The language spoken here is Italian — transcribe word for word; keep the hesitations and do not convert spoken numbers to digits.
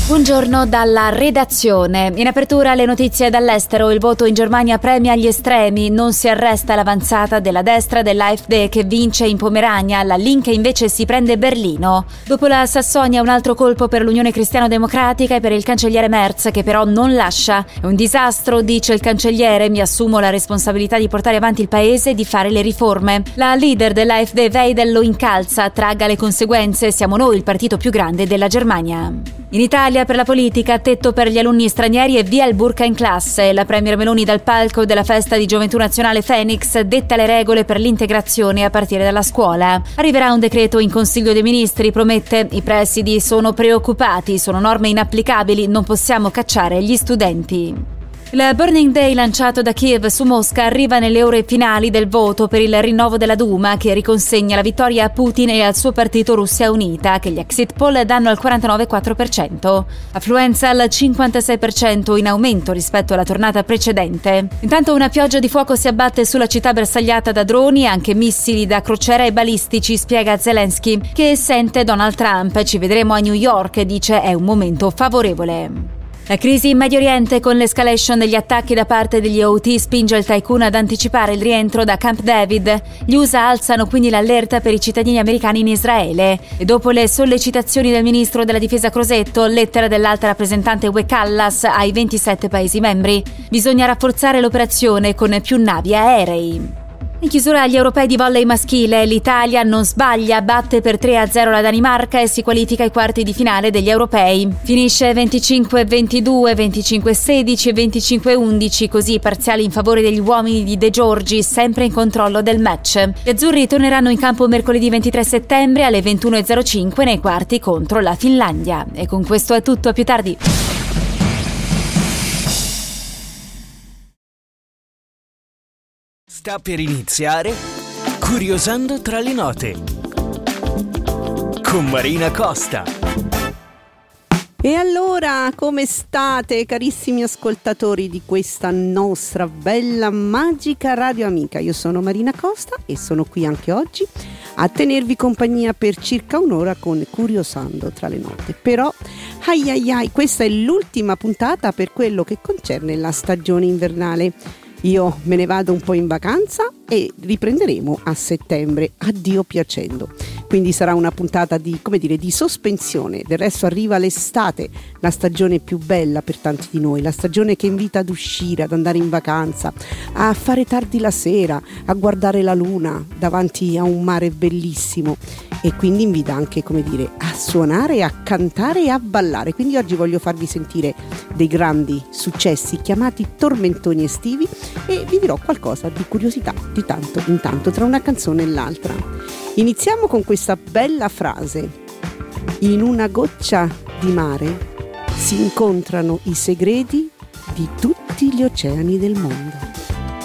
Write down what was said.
Buongiorno dalla redazione. In apertura le notizie dall'estero. Il voto in Germania premia gli estremi. Non si arresta l'avanzata della destra dell'AfD che vince in Pomerania. La Linke invece si prende Berlino. Dopo la Sassonia un altro colpo per l'Unione Cristiano-Democratica e per il cancelliere Merz, che però non lascia. È un disastro, dice il cancelliere. Mi assumo la responsabilità di portare avanti il paese e di fare le riforme. La leader dell'AfD Weidel lo incalza. Tragga le conseguenze. Siamo noi il partito più grande della Germania. In Italia per la politica, tetto per gli alunni stranieri e via il burka in classe. La premier Meloni dal palco della festa di Gioventù Nazionale Phoenix detta le regole per l'integrazione a partire dalla scuola. Arriverà un decreto in Consiglio dei Ministri, promette. I presidi sono preoccupati, sono norme inapplicabili, non possiamo cacciare gli studenti. Il Burning Day lanciato da Kiev su Mosca arriva nelle ore finali del voto per il rinnovo della Duma, che riconsegna la vittoria a Putin e al suo partito Russia Unita, che gli exit poll danno al quarantanove virgola quattro per cento. Affluenza al cinquantasei per cento, in aumento rispetto alla tornata precedente. Intanto una pioggia di fuoco si abbatte sulla città bersagliata da droni e anche missili da crociera e balistici, spiega Zelensky, che sente Donald Trump. Ci vedremo a New York, dice, è un momento favorevole. La crisi in Medio Oriente con l'escalation degli attacchi da parte degli Houthi spinge il tycoon ad anticipare il rientro da Camp David. Gli U S A alzano quindi l'allerta per i cittadini americani in Israele. E dopo le sollecitazioni del ministro della difesa Crosetto, lettera dell'alta rappresentante U E Callas ai ventisette paesi membri. Bisogna rafforzare l'operazione con più navi e aerei. In chiusura agli europei di volley maschile, l'Italia non sbaglia, batte per tre a zero la Danimarca e si qualifica ai quarti di finale degli europei. Finisce venticinque a ventidue, venticinque a sedici e venticinque a undici, così parziali in favore degli uomini di De Giorgi, sempre in controllo del match. Gli azzurri torneranno in campo mercoledì ventitré settembre alle ventuno e zero cinque nei quarti contro la Finlandia. E con questo è tutto, a più tardi. Sta per iniziare Curiosando tra le note con Marina Costa. E allora, come state, carissimi ascoltatori di questa nostra bella, magica radio amica? Io sono Marina Costa e sono qui anche oggi a tenervi compagnia per circa un'ora con Curiosando tra le note. Però, ai ai ai, questa è l'ultima puntata per quello che concerne la stagione invernale. Io me ne vado un po' in vacanza e riprenderemo a settembre, a Dio piacendo. Quindi sarà una puntata di, come dire, di sospensione. Del resto arriva l'estate, la stagione più bella per tanti di noi, la stagione che invita ad uscire, ad andare in vacanza, a fare tardi la sera, a guardare la luna davanti a un mare bellissimo, e quindi invita anche, come dire, a suonare, a cantare e a ballare. Quindi oggi voglio farvi sentire dei grandi successi chiamati tormentoni estivi e vi dirò qualcosa di curiosità di tanto in tanto tra una canzone e l'altra. Iniziamo con questa bella frase: in una goccia di mare si incontrano i segreti di tutti gli oceani del mondo.